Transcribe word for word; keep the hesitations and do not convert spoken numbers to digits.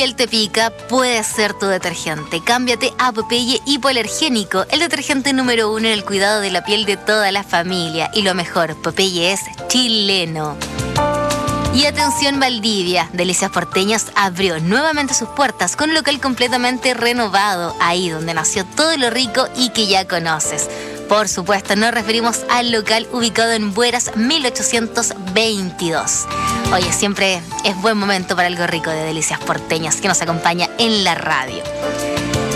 piel te pica, puede ser tu detergente. Cámbiate a Popeye Hipoalergénico, el detergente número uno en el cuidado de la piel de toda la familia. Y lo mejor, Popeye es chileno. Y atención Valdivia, Delicias Porteñas abrió nuevamente sus puertas con un local completamente renovado, ahí donde nació todo lo rico y que ya conoces. Por supuesto, nos referimos al local ubicado en Bueras mil ochocientos veintidós. Oye, siempre es buen momento para algo rico de Delicias Porteñas que nos acompaña en la radio.